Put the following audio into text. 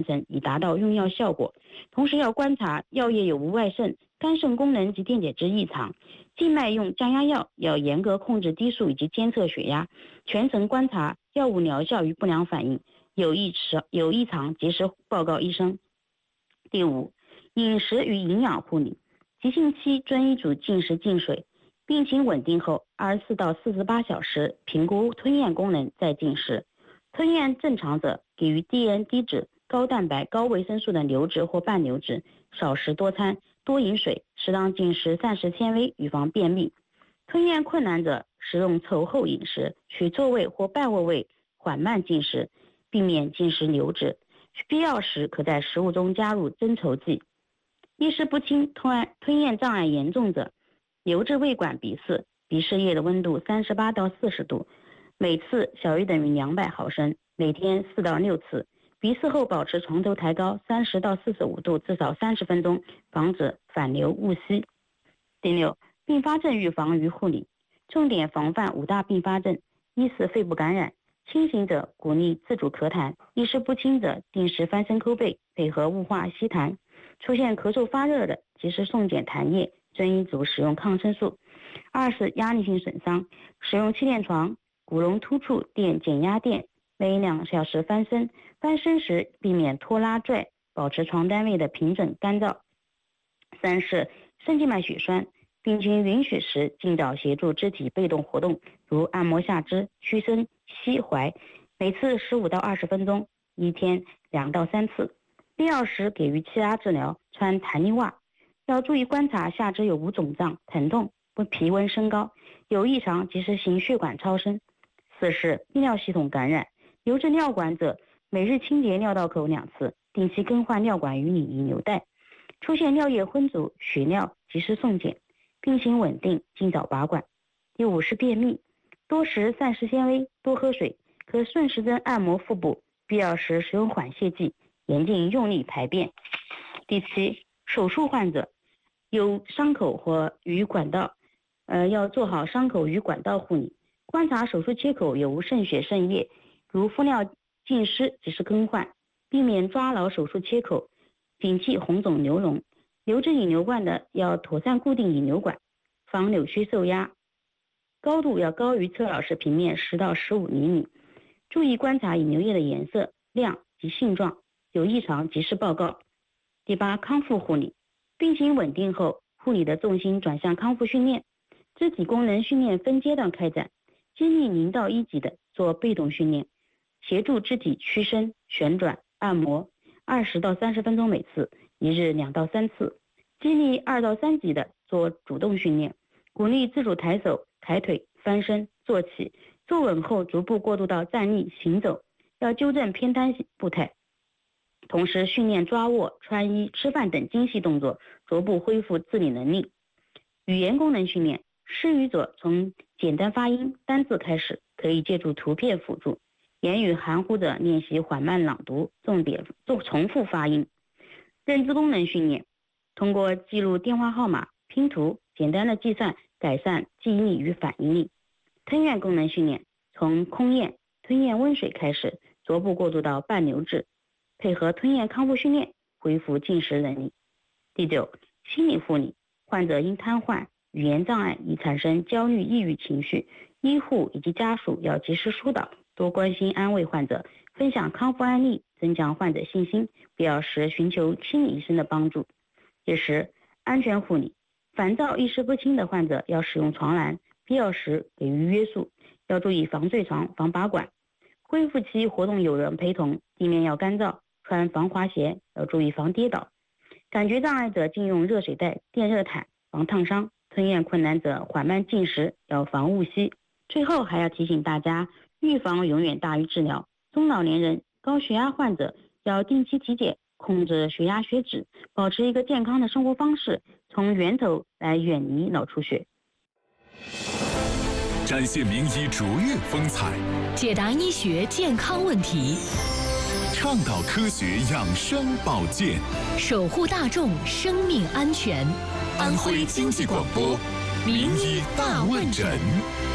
层，以达到用药效果。同时要观察药液有无外渗、肝肾功能及电解质异常。静脉用降压药要严格控制滴数以及监测血压，全程观察药物疗效与不良反应，有异常及时报告医生。第5，饮食与营养护理。急性期遵医嘱禁食禁水，病情稳定后24到48小时评估吞咽功能再进食。吞咽正常者给予低盐低脂、高蛋白、高维生素的流质或半流质，少食多餐，多饮水，适当进食膳食纤维，预防便秘。吞咽困难者食用稠厚饮食，取错位或半位位缓慢进食，避免进食流质。必要时可在食物中加入增稠剂。意识不清、吞咽障碍严重者，留置胃管鼻饲，鼻室液的温度38到40度，每次小于等于200毫升，每天4到6次。鼻饲后保持床头抬高30到45度，至少30分钟，防止反流误吸。第6，并发症预防与护理。重点防范5大并发症：1是肺部感染，清醒者鼓励自主咳痰，意识不清者定时翻身抠背，配合雾化吸痰。出现咳嗽发热的，及时送检痰液，遵医嘱使用抗生素。2是压力性损伤，使用气垫床、骨龙突触垫减压垫，每2小时翻身，翻身时避免拖拉拽，保持床单位的平整干燥。3是肾静脉血栓，病情允许时尽早协助肢体被动活动，如按摩下肢、屈伸、膝踝，每次15到20分钟，一天2到3次。必要时给予气压治疗，穿弹力袜。要注意观察下肢有无肿胀、疼痛，不皮温升高，有异常及时行血管超声。4是泌尿系统感染，留置尿管者每日清洁尿道口2次，定期更换尿管与里引流带。出现尿液浑浊、血尿，及时送检。病情稳定，尽早拔管。第5是便秘，多食膳食纤维，多喝水，可顺时针按摩腹部，必要时使用缓泻剂，严禁用力排便。第7，手术患者有伤口或与管道，要做好伤口与管道护理，观察手术切口有无渗血渗液，如敷尿浸湿及时更换，避免抓牢手术切口，警惕红肿流脓。留置引流管的要妥善固定引流管，防扭曲受压，高度要高于侧老式平面10到15厘米。注意观察引流液的颜色、量及性状，有异常及时报告。第8，康复护理。病情稳定后，护理的重心转向康复训练，肢体功能训练分阶段开展。经历0到1级的做被动训练，协助肢体屈伸、旋转、按摩，20到30分钟每次，一日2到3次。经历2到3级的做主动训练，鼓励自主抬手、抬腿、翻身、坐起，坐稳后逐步过渡到站立、行走，要纠正偏瘫步态。同时训练抓握、穿衣、吃饭等精细动作，逐步恢复自理能力。语言功能训练，失语者从简单发音、单字开始，可以借助图片辅助；言语含糊者练习缓慢朗读，重复发音。认知功能训练，通过记录电话号码、拼图、简单的计算，改善记忆力与反应力。吞咽功能训练，从空咽、吞咽温水开始，逐步过渡到半流质，配合吞咽康复训练，恢复进食能力。第9，心理护理。患者因瘫痪、语言障碍易产生焦虑、抑郁情绪，医护以及家属要及时疏导，多关心安慰患者，分享康复案例，增强患者信心，必要时寻求心理医生的帮助。第10，安全护理。烦躁、意识不清的患者要使用床栏，必要时给予约束，要注意防坠床、防拔管。恢复期活动有人陪同，地面要干燥，穿防滑鞋，要注意防跌倒。感觉障碍者禁用热水袋、电热毯，防烫伤。吞咽困难者缓慢进食，要防误吸。最后还要提醒大家，预防永远大于治疗。中老年人、高血压患者要定期体检，控制血压血脂，保持一个健康的生活方式，从源头来远离脑出血。 展现名医卓越风采， 解答医学健康问题， 倡导科学养生保健， 守护大众生命安全。 安徽经济广播名医大问诊。